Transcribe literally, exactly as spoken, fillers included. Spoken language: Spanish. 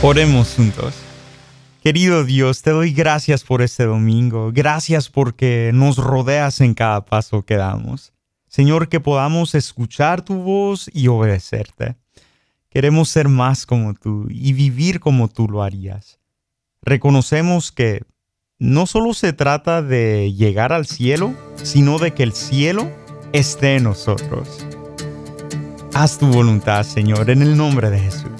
Oremos juntos. Querido Dios, te doy gracias por este domingo. Gracias porque nos rodeas en cada paso que damos. Señor, que podamos escuchar tu voz y obedecerte. Queremos ser más como tú y vivir como tú lo harías. Reconocemos que no solo se trata de llegar al cielo, sino de que el cielo esté en nosotros. Haz tu voluntad, Señor, en el nombre de Jesús.